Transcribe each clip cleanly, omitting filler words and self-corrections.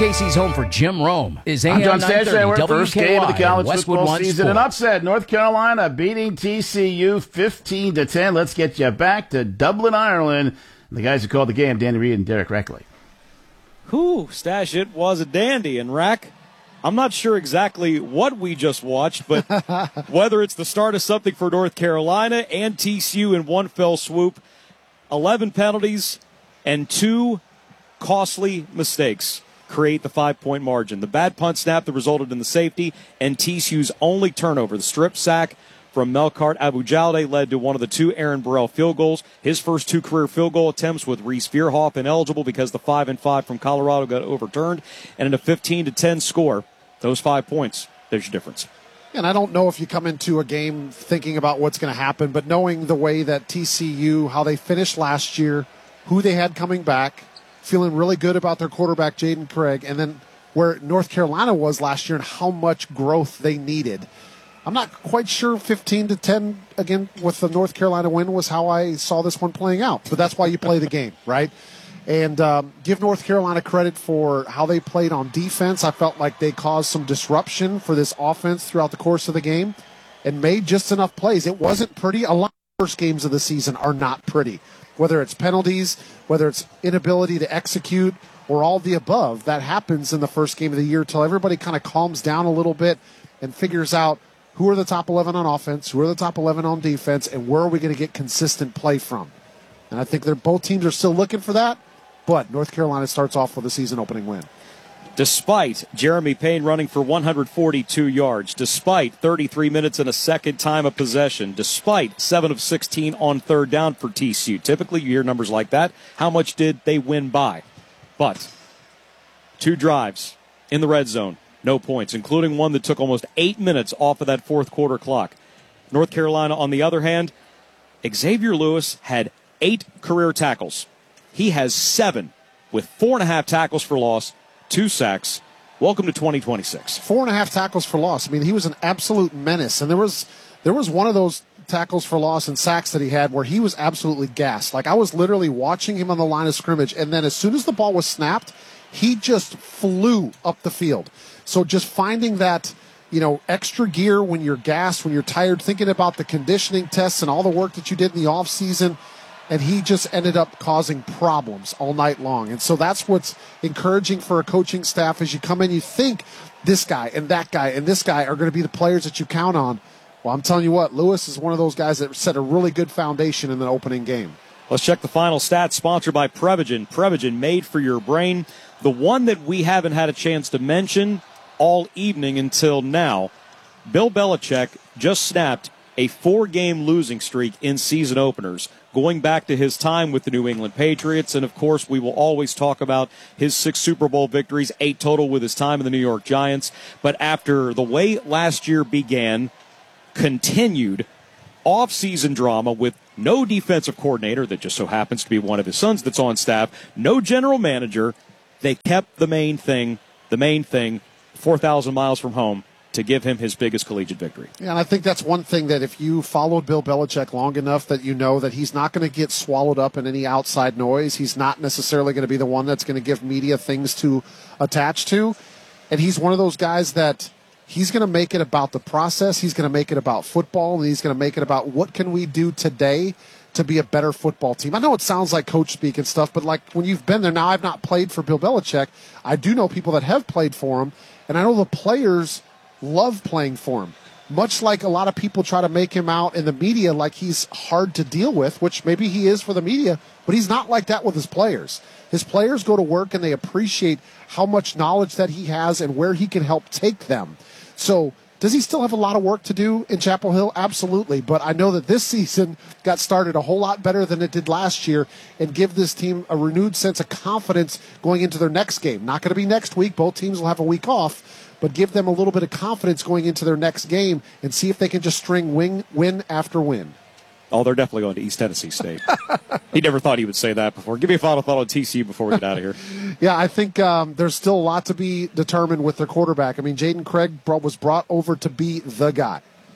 KC's home for Jim Rome. Is I'm John 930 Stanshay. First game of the college Westwood football season. Sport. An upset. North Carolina beating TCU 15-10. Let's get you back to Dublin, Ireland. The guys who called the game, Danny Reed and Derek Reckley. Stash, it was a dandy. And Rack, I'm not sure exactly what we just watched, but whether it's the start of something for North Carolina and TCU in one fell swoop, 11 penalties and 2 costly mistakes create the 5-point margin. The bad punt snap that resulted in the safety and TCU's only turnover, the strip sack from Melkart Abu-Jalde, led to one of the 2 Aaron Burrell field goals. His first 2 career field goal attempts with Reese Veerhoff ineligible because the 5-5 from Colorado got overturned. And in a 15-10 score, those 5 points, there's your difference. And I don't know if you come into a game thinking about what's going to happen, but knowing the way that TCU, how they finished last year, who they had coming back, feeling really good about their quarterback, Jaden Craig, and then where North Carolina was last year and how much growth they needed. I'm not quite sure 15-10, again, with the North Carolina win was how I saw this one playing out. But that's why you play the game, right? And give North Carolina credit for how they played on defense. I felt like they caused some disruption for this offense throughout the course of the game and made just enough plays. It wasn't pretty. A lot of the first games of the season are not pretty. Whether it's penalties, whether it's inability to execute, or all the above, that happens in the first game of the year until everybody kind of calms down a little bit and figures out who are the top 11 on offense, who are the top 11 on defense, and where are we going to get consistent play from. And I think both teams are still looking for that, but North Carolina starts off with a season-opening win. Despite Jeremy Payne running for 142 yards, despite 33 minutes and a second time of possession, despite 7 of 16 on third down for TCU. Typically, you hear numbers like that. How much did they win by? But 2 drives in the red zone, no points, including one that took almost 8 minutes off of that fourth quarter clock. North Carolina, on the other hand, Xavier Lewis had 8 career tackles. He has 7 with 4.5 tackles for loss, 2 sacks. Welcome to 2026. 4.5 tackles for loss. I mean, he was an absolute menace. And there was one of those tackles for loss and sacks that he had where he was absolutely gassed. Like, I was literally watching him on the line of scrimmage, and then as soon as the ball was snapped, he just flew up the field. So just finding that, extra gear when you're gassed, when you're tired, thinking about the conditioning tests and all the work that you did in the offseason, and he just ended up causing problems all night long. And so that's what's encouraging for a coaching staff as you come in, you think this guy and that guy and this guy are going to be the players that you count on. Well, I'm telling you what, Lewis is one of those guys that set a really good foundation in the opening game. Let's check the final stats, sponsored by Prevagen. Prevagen, made for your brain. The one that we haven't had a chance to mention all evening until now, Bill Belichick just snapped a 4-game losing streak in season openers, going back to his time with the New England Patriots. And, of course, we will always talk about his 6 Super Bowl victories, 8 total with his time in the New York Giants. But after the way last year began, continued off-season drama with no defensive coordinator, that just so happens to be one of his sons that's on staff, no general manager, they kept the main thing, 4,000 miles from home, to give him his biggest collegiate victory. Yeah, and I think that's one thing that if you followed Bill Belichick long enough that you know that he's not going to get swallowed up in any outside noise. He's not necessarily going to be the one that's going to give media things to attach to. And he's one of those guys that he's going to make it about the process. He's going to make it about football, and he's going to make it about what can we do today to be a better football team. I know it sounds like coach speak and stuff, but like when you've been there, now I've not played for Bill Belichick. I do know people that have played for him, and I know the players love playing for him. Much like a lot of people try to make him out in the media like he's hard to deal with, which maybe he is for the media, but he's not like that with his players. His players go to work and they appreciate how much knowledge that he has and where he can help take them. So does he still have a lot of work to do in Chapel Hill? Absolutely. But I know that this season got started a whole lot better than it did last year and give this team a renewed sense of confidence going into their next game. Not going to be next week. Both teams will have a week off. But give them a little bit of confidence going into their next game and see if they can just string win after win. Oh, they're definitely going to East Tennessee State. He never thought he would say that before. Give me a final thought on TCU before we get out of here. Yeah, I think there's still a lot to be determined with their quarterback. I mean, Jaden Craig was brought over to be the guy.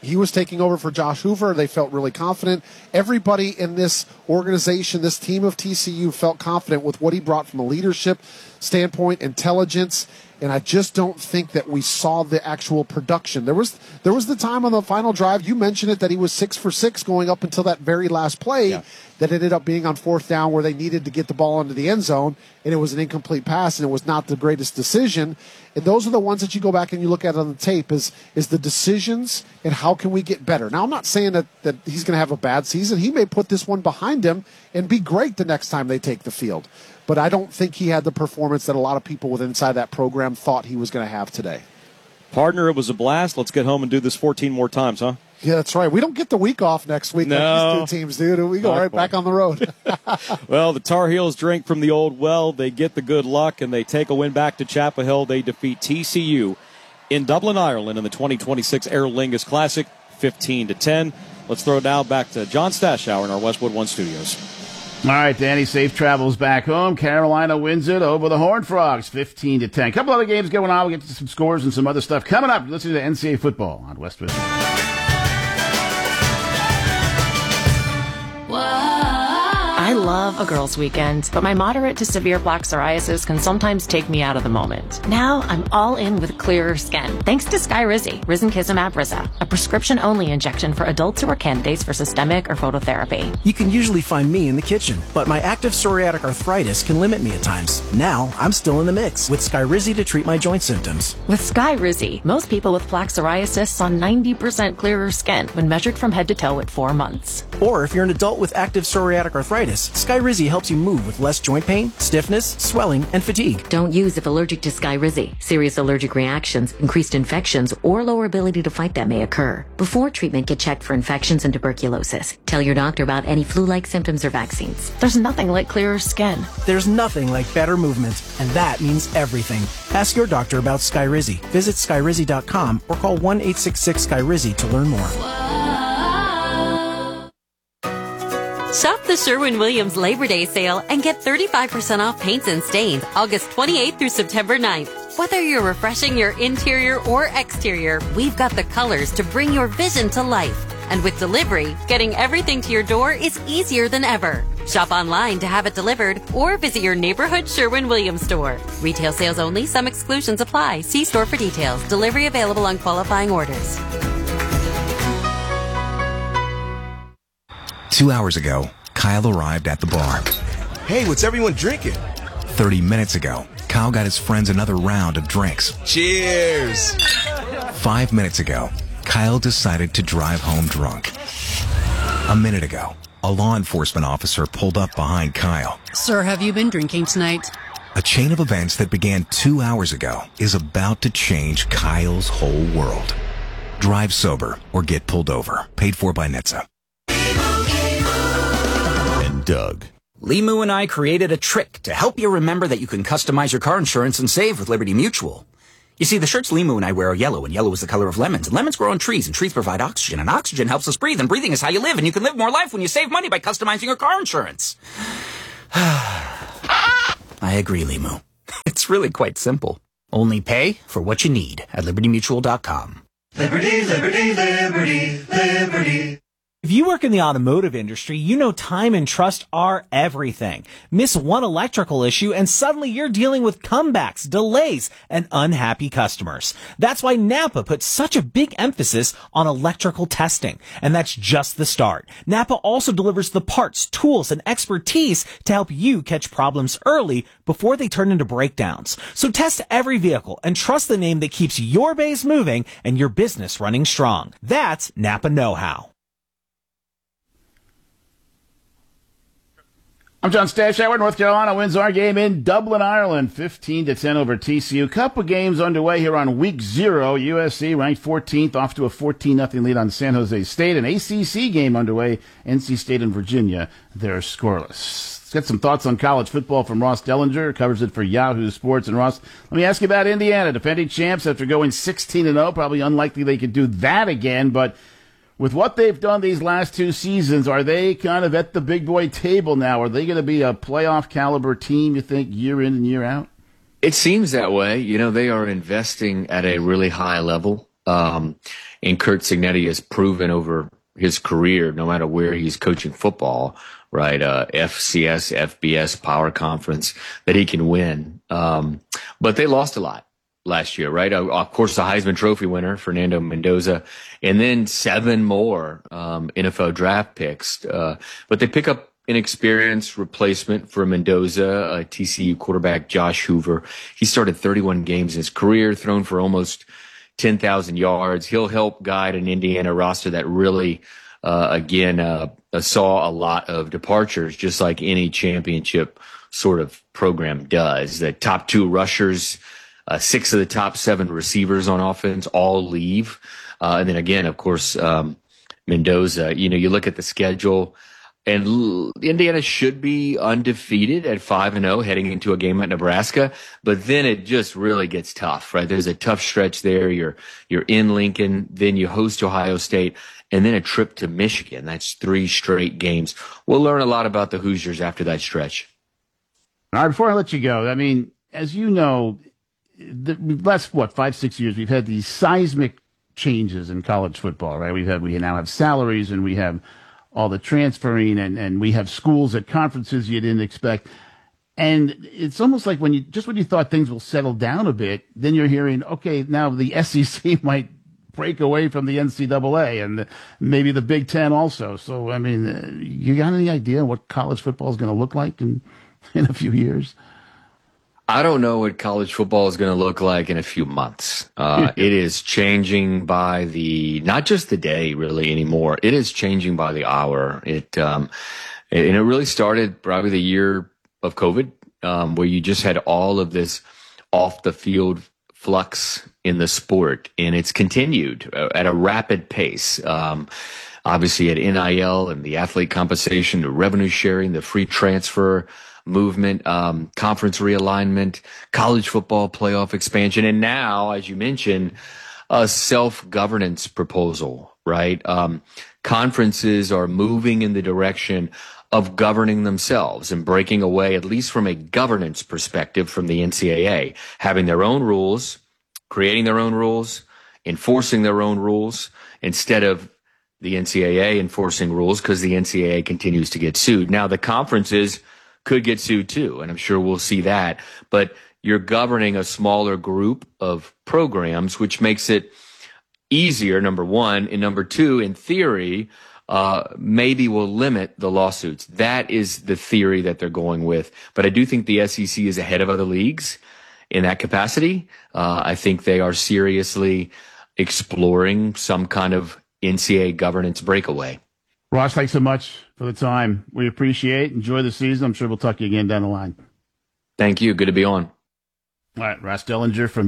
he was taking over for Josh Hoover. They felt really confident. Everybody in this organization, this team of TCU, felt confident with what he brought from a leadership standpoint, intelligence, and I just don't think that we saw the actual production. There was the time on the final drive, you mentioned it, that he was 6 for 6 going up until that very last play that ended up being on 4th down where they needed to get the ball into the end zone, and it was an incomplete pass, and it was not the greatest decision. And those are the ones that you go back and you look at on the tape is the decisions and how can we get better. Now, I'm not saying that he's going to have a bad season. He may put this one behind him and be great the next time they take the field. But I don't think he had the performance that a lot of people with inside that program thought he was going to have today. Partner, it was a blast. Let's get home and do this 14 more times, huh? Yeah, that's right. We don't get the week off next week like these two teams do. We go right back on the road. Well, the Tar Heels drink from the old well. They get the good luck, and they take a win back to Chapel Hill. They defeat TCU in Dublin, Ireland in the 2026 Aer Lingus Classic, 15-10. Let's throw it now back to John Stashower in our Westwood One studios. All right, Danny, safe travels back home. Carolina wins it over the Horned Frogs, 15-10. A couple other games going on. We'll get to some scores and some other stuff. Coming up, listening to NCAA football on Westwood. I love a girls' weekend, but my moderate to severe plaque psoriasis can sometimes take me out of the moment. Now I'm all in with clearer skin, thanks to Skyrizi, Risankizumab Riza, a prescription-only injection for adults who are candidates for systemic or phototherapy. You can usually find me in the kitchen, but my active psoriatic arthritis can limit me at times. Now I'm still in the mix with Skyrizi to treat my joint symptoms. With Skyrizi, most people with plaque psoriasis saw 90% clearer skin when measured from head to toe at 4 months. Or if you're an adult with active psoriatic arthritis, Skyrizi helps you move with less joint pain, stiffness, swelling, and fatigue. Don't use if allergic to Skyrizi. Serious allergic reactions, increased infections, or lower ability to fight them may occur. Before treatment, get checked for infections and tuberculosis. Tell your doctor about any flu-like symptoms or vaccines. There's nothing like clearer skin. There's nothing like better movement, and that means everything. Ask your doctor about Skyrizi. Visit Skyrizi.com or call 1-866-SKYRIZI to learn more. Shop the Sherwin-Williams Labor Day sale and get 35% off paints and stains August 28th through September 9th. Whether you're refreshing your interior or exterior, we've got the colors to bring your vision to life. And with delivery, getting everything to your door is easier than ever. Shop online to have it delivered or visit your neighborhood Sherwin-Williams store. Retail sales only. Some exclusions apply. See store for details. Delivery available on qualifying orders. 2 hours ago, Kyle arrived at the bar. Hey, what's everyone drinking? 30 minutes ago, Kyle got his friends another round of drinks. Cheers! 5 minutes ago, Kyle decided to drive home drunk. A minute ago, a law enforcement officer pulled up behind Kyle. Sir, have you been drinking tonight? A chain of events that began 2 hours ago is about to change Kyle's whole world. Drive sober or get pulled over. Paid for by NHTSA. Doug. Limu and I created a trick to help you remember that you can customize your car insurance and save with Liberty Mutual. You see, the shirts Limu and I wear are yellow, and yellow is the color of lemons, and lemons grow on trees, and trees provide oxygen, and oxygen helps us breathe, and breathing is how you live, and you can live more life when you save money by customizing your car insurance. I agree, Limu. It's really quite simple. Only pay for what you need at libertymutual.com. Liberty, liberty, liberty, liberty. If you work in the automotive industry, you know time and trust are everything. Miss one electrical issue and suddenly you're dealing with comebacks, delays, and unhappy customers. That's why Napa puts such a big emphasis on electrical testing. And that's just the start. Napa also delivers the parts, tools, and expertise to help you catch problems early before they turn into breakdowns. So test every vehicle and trust the name that keeps your base moving and your business running strong. That's Napa Know-How. I'm John Stashower. North Carolina wins our game in Dublin, Ireland, 15-10 over TCU. Couple games underway here on week 0. USC ranked 14th, off to a 14-0 lead on San Jose State. An ACC game underway. NC State and Virginia, they're scoreless. Let's get some thoughts on college football from Ross Dellinger, covers it for Yahoo Sports. And Ross, let me ask you about Indiana, defending champs after going 16-0. Probably unlikely they could do that again, but with what they've done these last 2 seasons, are they kind of at the big boy table now? Are they going to be a playoff caliber team, you think, year in and year out? It seems that way. You know, they are investing at a really high level. And Curt Cignetti has proven over his career, no matter where he's coaching football, right? FCS, FBS, Power Conference, that he can win. But they lost a lot last year, right? Of course, the Heisman Trophy winner, Fernando Mendoza, and then 7 more NFL draft picks. But they pick up an experienced replacement for Mendoza, TCU quarterback Josh Hoover. He started 31 games in his career, thrown for almost 10,000 yards. He'll help guide an Indiana roster that really, saw a lot of departures, just like any championship sort of program does. The top 2 rushers, 6 of the top 7 receivers on offense all leave. And then again, of course, Mendoza, you look at the schedule, and Indiana should be undefeated at 5-0 heading into a game at Nebraska, but then it just really gets tough, right? There's a tough stretch there. You're in Lincoln, then you host Ohio State, and then a trip to Michigan. That's 3 straight games. We'll learn a lot about the Hoosiers after that stretch. All right, before I let you go, I mean, as you know, the last 5-6 years, we've had these seismic changes in college football, right? We now have salaries, and we have all the transferring, and we have schools at conferences you didn't expect. And it's almost like when you thought things will settle down a bit, then you're hearing, okay, now the SEC might break away from the NCAA and maybe the Big Ten also. So, I mean, you got any idea what college football is going to look like in a few years? I don't know what college football is going to look like in a few months. It is changing by not just the day really anymore. It is changing by the hour. And it really started probably the year of COVID, where you just had all of this off the field flux in the sport, and it's continued at a rapid pace. Obviously at NIL and the athlete compensation, the revenue sharing, the free transfer movement, conference realignment, college football playoff expansion, and now, as you mentioned, a self-governance proposal, right? Conferences are moving in the direction of governing themselves and breaking away, at least from a governance perspective, from the NCAA, having their own rules, creating their own rules, enforcing their own rules, instead of the NCAA enforcing rules, because the NCAA continues to get sued. Now, the conferences could get sued too, and I'm sure we'll see that. But you're governing a smaller group of programs, which makes it easier, number one. And number two, in theory, maybe will limit the lawsuits. That is the theory that they're going with. But I do think the SEC is ahead of other leagues in that capacity. I think they are seriously exploring some kind of NCAA governance breakaway. Ross, thanks so much for the time. We appreciate it. Enjoy the season. I'm sure we'll talk to you again down the line. Thank you. Good to be on. All right, Ross Dellinger from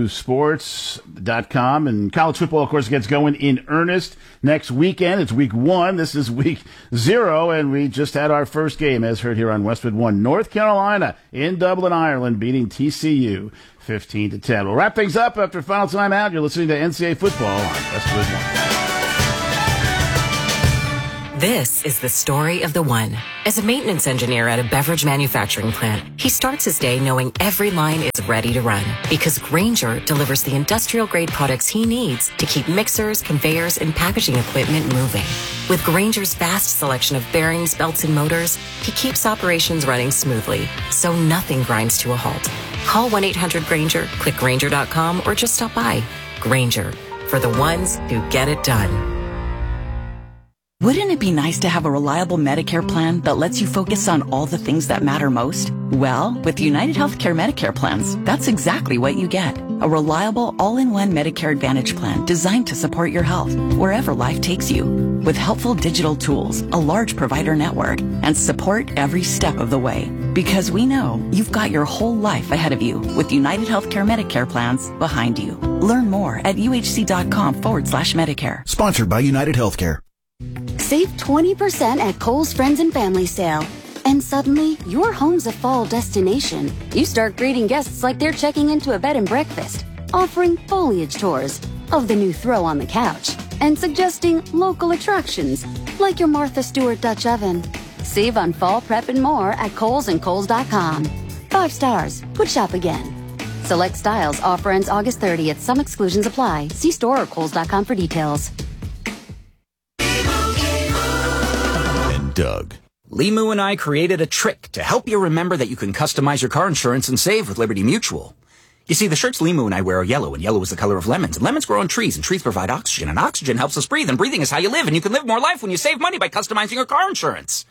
yahoosports.com. And college football, of course, gets going in earnest next weekend. It's week 1. This is week 0, and we just had our first game, as heard here on Westwood One. North Carolina in Dublin, Ireland, beating TCU 15-10. We'll wrap things up after final timeout. You're listening to NCAA football on Westwood One. This is the story of the one. As a maintenance engineer at a beverage manufacturing plant, he starts his day knowing every line is ready to run because Grainger delivers the industrial-grade products he needs to keep mixers, conveyors, and packaging equipment moving. With Grainger's vast selection of bearings, belts, and motors, he keeps operations running smoothly, so nothing grinds to a halt. Call 1-800-GRAINGER, click Grainger.com, or just stop by. Grainger, for the ones who get it done. Wouldn't it be nice to have a reliable Medicare plan that lets you focus on all the things that matter most? Well, with United Healthcare Medicare plans, that's exactly what you get. A reliable, all-in-one Medicare Advantage plan designed to support your health wherever life takes you. With helpful digital tools, a large provider network, and support every step of the way. Because we know you've got your whole life ahead of you with United Healthcare Medicare plans behind you. Learn more at uhc.com/Medicare. Sponsored by United Healthcare. Save 20% at Kohl's Friends and Family Sale. And suddenly, your home's a fall destination. You start greeting guests like they're checking into a bed and breakfast, offering foliage tours of the new throw on the couch, and suggesting local attractions like your Martha Stewart Dutch oven. Save on fall prep and more at Kohl's and Kohl's.com. 5 stars. Would shop again. Select styles. Offer ends August 30th. Some exclusions apply. See store or Kohl's.com for details. And Doug. Limu and I created a trick to help you remember that you can customize your car insurance and save with Liberty Mutual. You see, the shirts Limu and I wear are yellow, and yellow is the color of lemons. And lemons grow on trees, and trees provide oxygen, and oxygen helps us breathe, and breathing is how you live, and you can live more life when you save money by customizing your car insurance.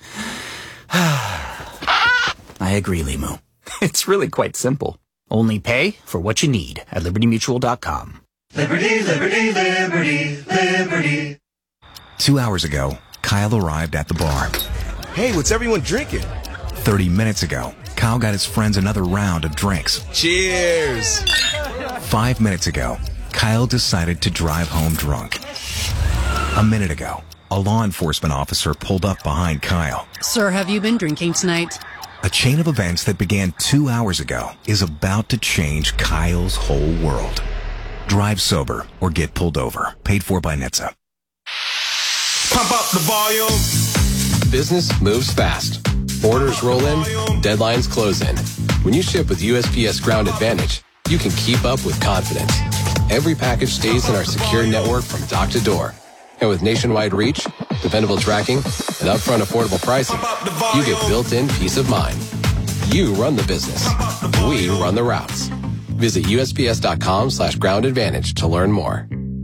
I agree, Limu. It's really quite simple. Only pay for what you need at LibertyMutual.com. Liberty, liberty, liberty, liberty. 2 hours ago, Kyle arrived at the bar. Hey, what's everyone drinking? 30 minutes ago, Kyle got his friends another round of drinks. Cheers! 5 minutes ago, Kyle decided to drive home drunk. A minute ago, a law enforcement officer pulled up behind Kyle. Sir, have you been drinking tonight? A chain of events that began 2 hours ago is about to change Kyle's whole world. Drive sober or get pulled over. Paid for by NHTSA. Pump up the volume. Business moves fast. Orders roll in, deadlines close in. When you ship with USPS Ground Advantage, you can keep up with confidence. Every package stays in our secure network from dock to door. And with nationwide reach, dependable tracking, and upfront affordable pricing, you get built-in peace of mind. You run the business. We run the routes. Visit USPS.com/Ground Advantage to learn more.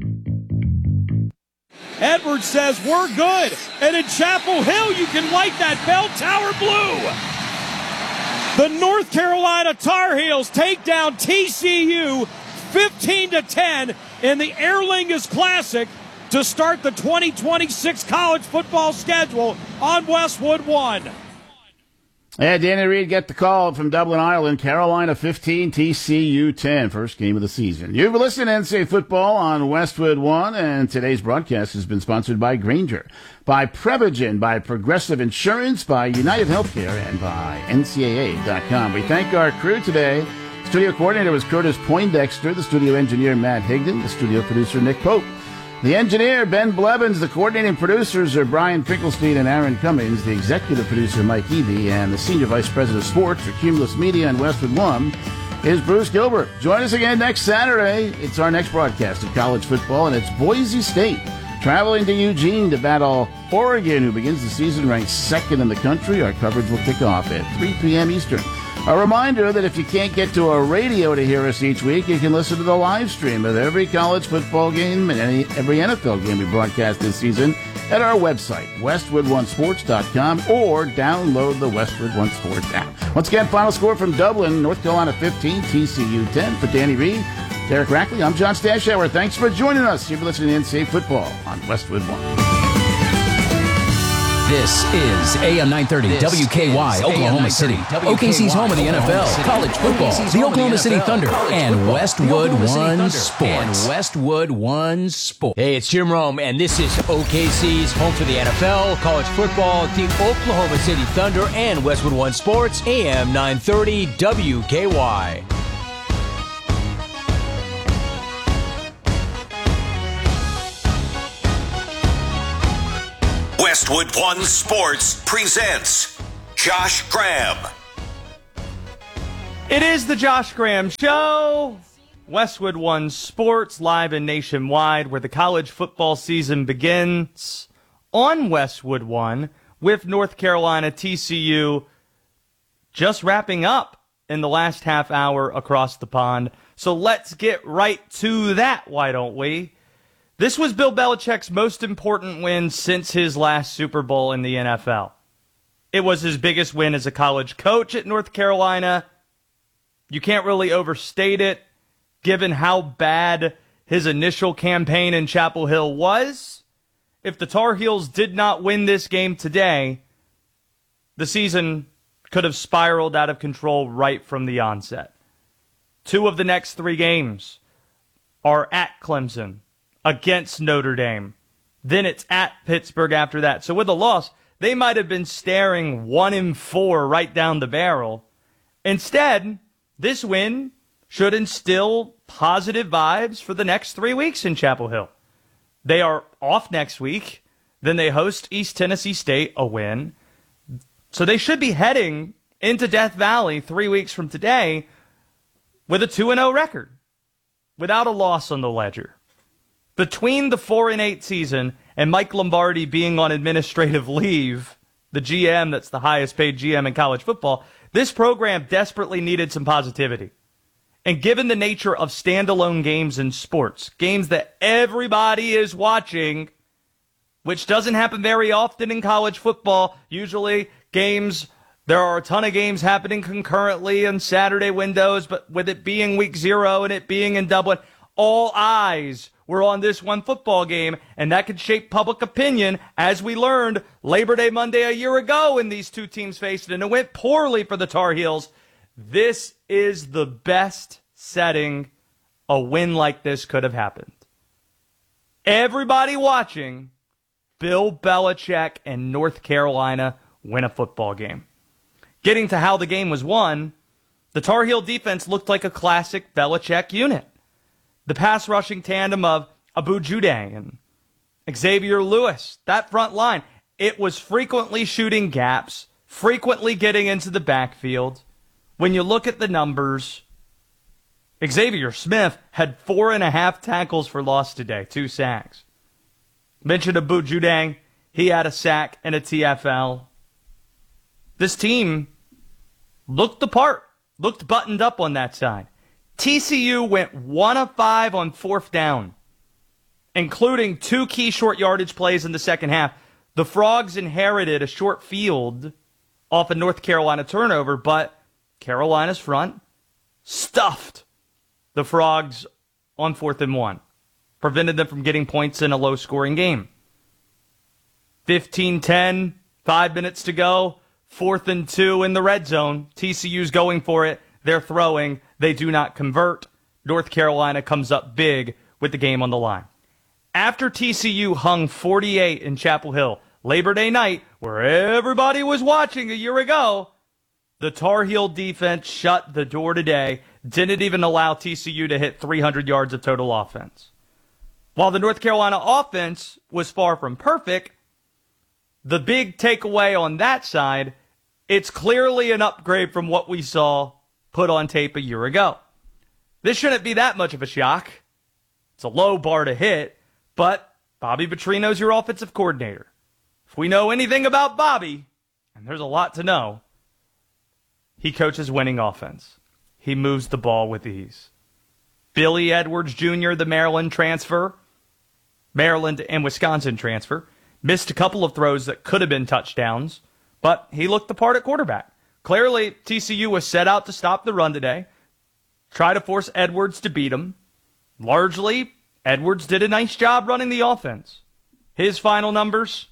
Edwards says we're good. And in Chapel Hill, you can light that bell tower blue. The North Carolina Tar Heels take down TCU 15-10 in the Aer Lingus Classic to start the 2026 college football schedule on Westwood One. Yeah, Danny Reed get the call from Dublin, Ireland. Carolina 15, TCU 10. First game of the season. You've been listening to NCAA Football on Westwood One, and today's broadcast has been sponsored by Grainger, by Prevagen, by Progressive Insurance, by United Healthcare, and by NCAA.com. We thank our crew today. Studio coordinator was Curtis Poindexter, the studio engineer Matt Higdon, the studio producer Nick Pope. The engineer, Ben Blevins. The coordinating producers are Brian Finkelstein and Aaron Cummings. The executive producer, Mike Eby. And the senior vice president of sports for Cumulus Media and Westwood One is Bruce Gilbert. Join us again next Saturday. It's our next broadcast of college football, and it's Boise State traveling to Eugene to battle Oregon, who begins the season ranked second in the country. Our coverage will kick off at 3 p.m. Eastern. A reminder that if you can't get to a radio to hear us each week, you can listen to the live stream of every college football game and every NFL game we broadcast this season at our website, westwoodonesports.com, or download the Westwood One Sports app. Once again, final score from Dublin, North Carolina 15, TCU 10. For Danny Reed, Derek Rackley, I'm John Stashower. Thanks for joining us. You've been listening to NCAA Football on Westwood One. This is AM 930 WKY, Oklahoma City. OKC's home of the NFL, college football, the Oklahoma City Thunder, and Westwood One Sports. Hey, it's Jim Rome, and this is OKC's home for the NFL, college football, the Oklahoma City Thunder, and Westwood One Sports, AM 930 WKY. Westwood One Sports presents Josh Graham. It is the Josh Graham Show. Westwood One Sports, live and nationwide, where the college football season begins on Westwood One, with North Carolina TCU just wrapping up in the last half hour across the pond. So let's get right to that, why don't we? This was Bill Belichick's most important win since his last Super Bowl in the NFL. It was his biggest win as a college coach at North Carolina. You can't really overstate it, given how bad his initial campaign in Chapel Hill was. If the Tar Heels did not win this game today, the season could have spiraled out of control right from the onset. 2 of the next 3 games are at Clemson, against Notre Dame. Then it's at Pittsburgh after that. So with a loss, they might have been staring 1-4 right down the barrel. Instead, this win should instill positive vibes for the next 3 weeks in Chapel Hill. They are off next week. Then they host East Tennessee State, a win. So they should be heading into Death Valley 3 weeks from today with a 2-0 record, without a loss on the ledger. Between the 4-8 season and Mike Lombardi being on administrative leave, the GM that's the highest paid GM in college football, this program desperately needed some positivity. And given the nature of standalone games in sports, games that everybody is watching, which doesn't happen very often in college football, usually there are a ton of games happening concurrently in Saturday windows, but with it being week 0 and it being in Dublin, all eyes were on this one football game, and that could shape public opinion, as we learned Labor Day Monday a year ago when these two teams faced it, and it went poorly for the Tar Heels. This is the best setting a win like this could have happened. Everybody watching Bill Belichick and North Carolina win a football game. Getting to how the game was won, the Tar Heel defense looked like a classic Belichick unit. The pass rushing tandem of Abu Judang and Xavier Lewis, that front line, it was frequently shooting gaps, frequently getting into the backfield. When you look at the numbers, Xavier Smith had 4.5 tackles for loss today, 2 sacks. Mentioned Abu Judang, he had a sack and a TFL. This team looked the part, looked buttoned up on that side. TCU went 1 of 5 on 4th down, including 2 key short yardage plays in the second half. The Frogs inherited a short field off a North Carolina turnover, but Carolina's front stuffed the Frogs on 4th and 1, prevented them from getting points in a low-scoring game. 15-10, 5 minutes to go, 4th and 2 in the red zone. TCU's going for it. They're throwing. They do not convert. North Carolina comes up big with the game on the line. After TCU hung 48 in Chapel Hill, Labor Day night, where everybody was watching a year ago, the Tar Heel defense shut the door today, didn't even allow TCU to hit 300 yards of total offense. While the North Carolina offense was far from perfect, the big takeaway on that side, it's clearly an upgrade from what we saw put on tape a year ago. This shouldn't be that much of a shock. It's a low bar to hit, but Bobby Petrino's your offensive coordinator. If we know anything about Bobby, and there's a lot to know, he coaches winning offense. He moves the ball with ease. Billy Edwards Jr., the Maryland and Wisconsin transfer, missed a couple of throws that could have been touchdowns, but he looked the part at quarterback. Clearly, TCU was set out to stop the run today, try to force Edwards to beat him. Largely, Edwards did a nice job running the offense. His final numbers,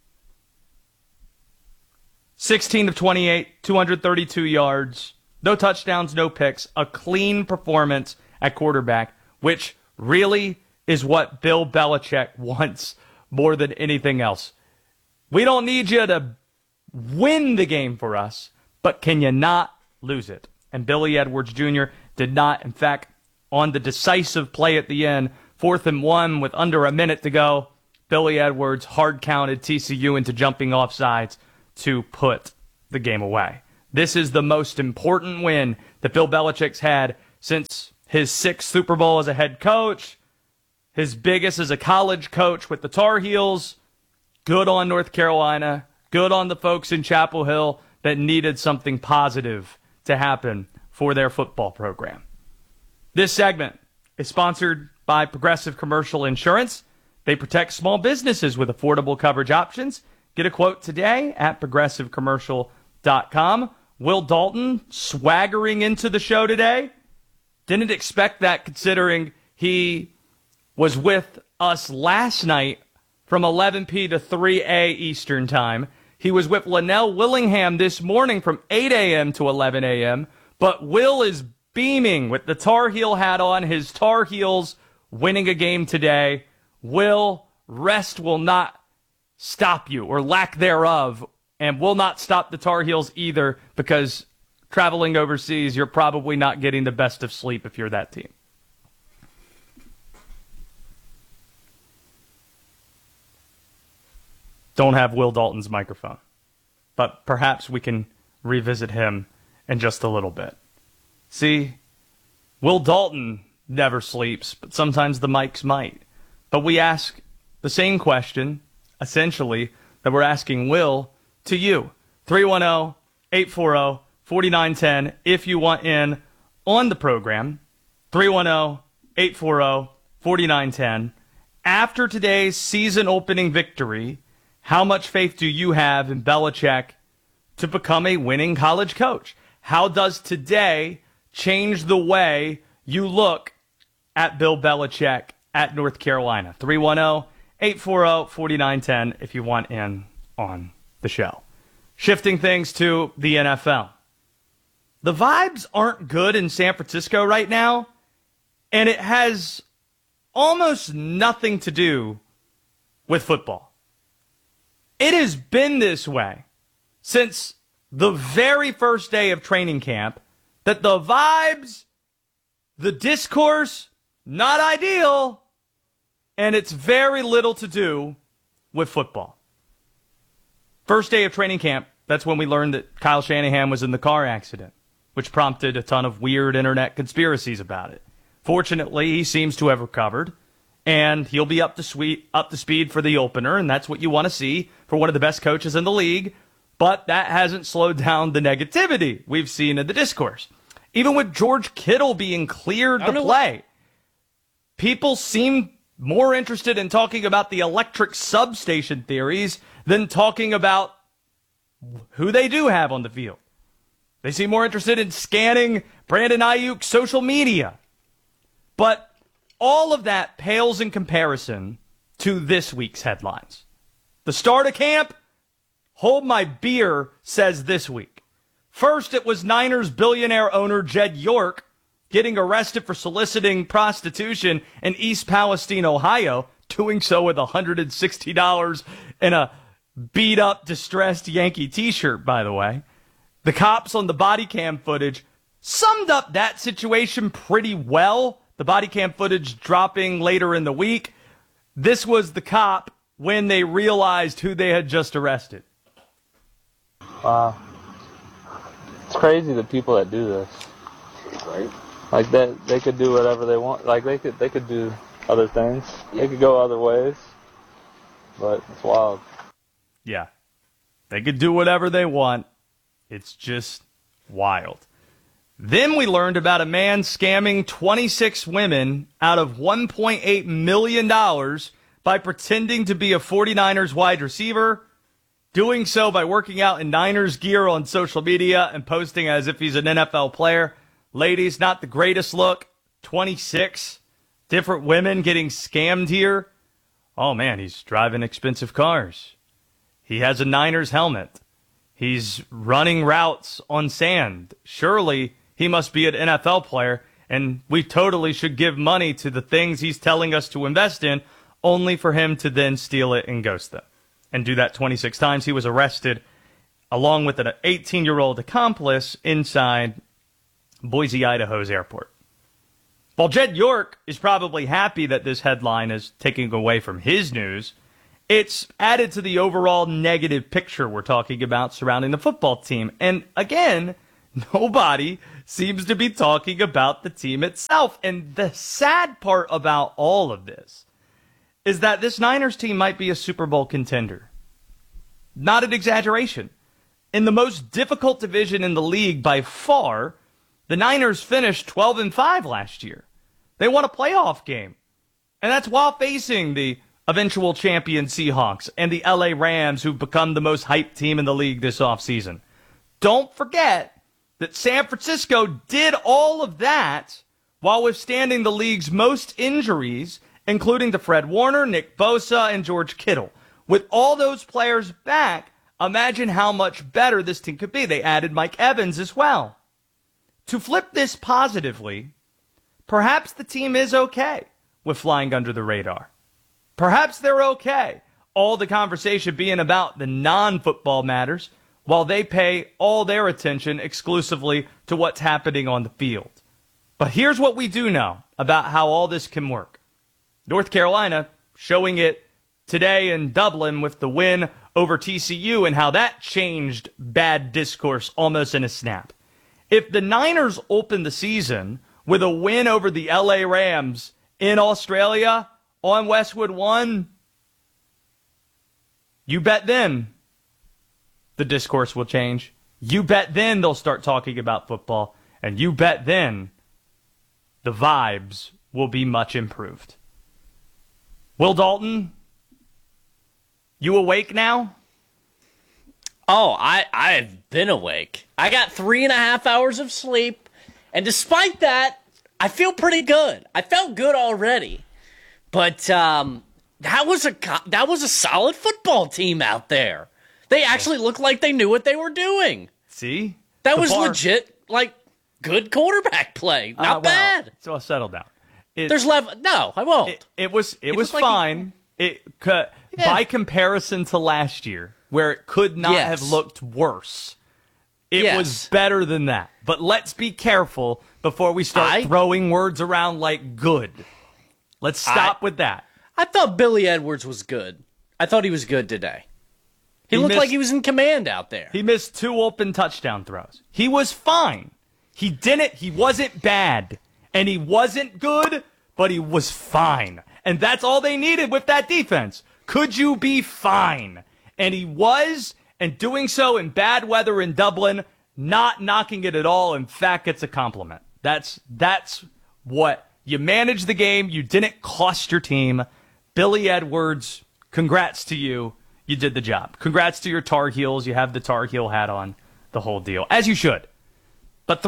16 of 28, 232 yards, no touchdowns, no picks, a clean performance at quarterback, which really is what Bill Belichick wants more than anything else. We don't need you to win the game for us, but can you not lose it? And Billy Edwards Jr. did not. In fact, on the decisive play at the end, 4th and 1 with under a minute to go, Billy Edwards hard-counted TCU into jumping off sides to put the game away. This is the most important win that Bill Belichick's had since his 6th Super Bowl as a head coach, his biggest as a college coach with the Tar Heels. Good on North Carolina. Good on the folks in Chapel Hill that needed something positive to happen for their football program. This segment is sponsored by Progressive Commercial Insurance. They protect small businesses with affordable coverage options. Get a quote today at progressivecommercial.com. Will Dalton swaggering into the show today. Didn't expect that considering he was with us last night from 11 p. to 3 a. Eastern Time. He was with Linnell Willingham this morning from 8 a.m. to 11 a.m., but Will is beaming with the Tar Heel hat on, his Tar Heels winning a game today. Will, rest will not stop you, or lack thereof, and will not stop the Tar Heels either, because traveling overseas, you're probably not getting the best of sleep if you're that team. Don't have Will Dalton's microphone, but perhaps we can revisit him in just a little bit. See, Will Dalton never sleeps, but sometimes the mics might. But we ask the same question, essentially, that we're asking Will to you. 310-840-4910 if you want in on the program. 310-840-4910. After today's season opening victory, how much faith do you have in Belichick to become a winning college coach? How does today change the way you look at Bill Belichick at North Carolina? 310-840-4910 if you want in on the show. Shifting things to the NFL. The vibes aren't good in San Francisco right now, and it has almost nothing to do with football. It has been this way since the very first day of training camp, that the vibes, the discourse, not ideal, and it's very little to do with football. First day of training camp, that's when we learned that Kyle Shanahan was in the car accident, which prompted a ton of weird internet conspiracies about it. Fortunately, he seems to have recovered, and he'll be up to speed for the opener, and that's what you want to see for one of the best coaches in the league. But that hasn't slowed down the negativity we've seen in the discourse. Even with George Kittle being cleared to play, people seem more interested in talking about the electric substation theories than talking about who they do have on the field. They seem more interested in scanning Brandon Ayuk's social media. But all of that pales in comparison to this week's headlines. The start of camp, Hold My Beer says this week. First, it was Niners billionaire owner Jed York getting arrested for soliciting prostitution in East Palestine, Ohio, doing so with $160 and a beat-up, distressed Yankee t-shirt, by the way. The cops on the body cam footage summed up that situation pretty well. The body cam footage dropping later in the week. This was the cop when they realized who they had just arrested. Wow. It's crazy the people that do this. Right. Like that, they could do whatever they want. Like they could do other things. Yeah. They could go other ways. But it's wild. Yeah. They could do whatever they want. It's just wild. Then we learned about a man scamming 26 women out of $1.8 million by pretending to be a 49ers wide receiver, doing so by working out in Niners gear on social media and posting as if he's an NFL player. Ladies, not the greatest look. 26 different women getting scammed here. Oh, man, he's driving expensive cars. He has a Niners helmet. He's running routes on sand. Surely he must be an NFL player, and we totally should give money to the things he's telling us to invest in, only for him to then steal it and ghost them. And do that 26 times. He was arrested along with an 18-year-old accomplice inside Boise, Idaho's airport. While Jed York is probably happy that this headline is taking away from his news, it's added to the overall negative picture we're talking about surrounding the football team. And again, nobody seems to be talking about the team itself. And the sad part about all of this is that this Niners team might be a Super Bowl contender. Not an exaggeration. In the most difficult division in the league by far, the Niners finished 12-5 last year. They won a playoff game. And that's while facing the eventual champion Seahawks and the LA Rams, who've become the most hyped team in the league this offseason. Don't forget that San Francisco did all of that while withstanding the league's most injuries, including to Fred Warner, Nick Bosa, and George Kittle. With all those players back, imagine how much better this team could be. They added Mike Evans as well. To flip this positively, perhaps the team is okay with flying under the radar. Perhaps they're okay, all the conversation being about the non-football matters, while they pay all their attention exclusively to what's happening on the field. But here's what we do know about how all this can work. North Carolina showing it today in Dublin with the win over TCU and how that changed bad discourse almost in a snap. If the Niners open the season with a win over the LA Rams in Australia on Westwood One, you bet then the discourse will change. You bet then they'll start talking about football. And you bet then the vibes will be much improved. Will Dalton, you awake now? Oh, I've been awake. I got 3.5 hours of sleep. And despite that, I feel pretty good. I felt good already. But that was a solid football team out there. They actually looked like they knew what they were doing. See? That was legit, like, good quarterback play. Not bad. So I'll settle down. No, I won't. It was fine. By comparison to last year, where it could not have looked worse, it was better than that. But let's be careful before we start throwing words around like good. Let's stop with that. I thought Billy Edwards was good. I thought he was good today. He looked like he was in command out there. He missed 2 open touchdown throws. He was fine. He wasn't bad. And he wasn't good, but he was fine. And that's all they needed with that defense. Could you be fine? And he was, and doing so in bad weather in Dublin, not knocking it at all. In fact, it's a compliment. That's what you managed the game. You didn't cost your team. Billy Edwards, congrats to you. You did the job. Congrats to your Tar Heels. You have the Tar Heel hat on, the whole deal, as you should. But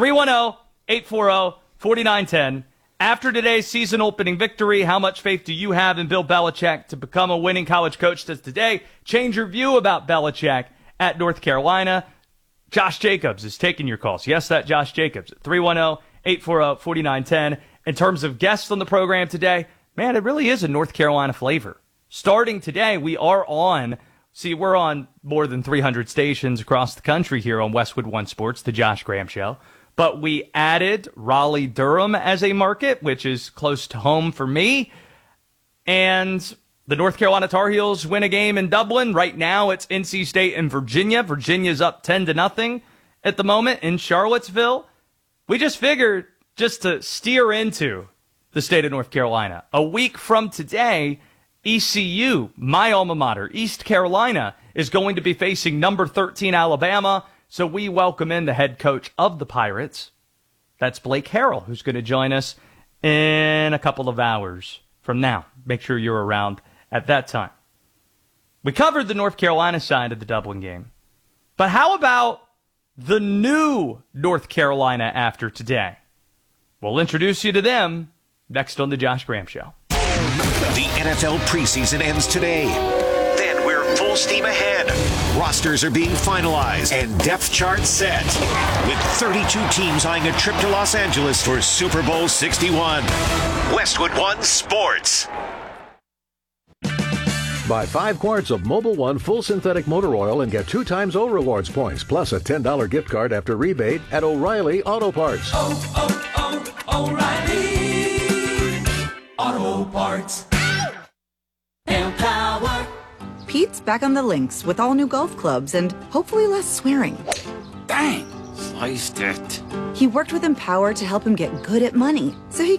310-840-4910. After today's season opening victory, how much faith do you have in Bill Belichick to become a winning college coach? Does today change your view about Belichick at North Carolina? Josh Jacobs is taking your calls. Yes, that Josh Jacobs. 310-840-4910. In terms of guests on the program today, man, it really is a North Carolina flavor. Starting today, we're on more than 300 stations across the country here on Westwood One Sports, the Josh Graham Show. But we added Raleigh-Durham as a market, which is close to home for me. And the North Carolina Tar Heels win a game in Dublin. Right now, it's NC State and Virginia. Virginia's up 10-0 at the moment in Charlottesville. We just figured just to steer into the state of North Carolina. A week from today, ECU, my alma mater, East Carolina, is going to be facing number 13 Alabama. So we welcome in the head coach of the Pirates. That's Blake Harrell, who's going to join us in a couple of hours from now. Make sure you're around at that time. We covered the North Carolina side of the Dublin game. But how about the new North Carolina after today? We'll introduce you to them next on the Josh Graham Show. The NFL preseason ends today. Then we're full steam ahead. Rosters are being finalized and depth charts set. With 32 teams eyeing a trip to Los Angeles for Super Bowl 61. Westwood One Sports. Buy 5 quarts of Mobil 1 full synthetic motor oil and get 2 times O Rewards points, plus a $10 gift card after rebate at O'Reilly Auto Parts. O'Reilly Auto Parts. Empower. Pete's back on the links with all new golf clubs and hopefully less swearing. Dang, sliced it. He worked with Empower to help him get good at money, so he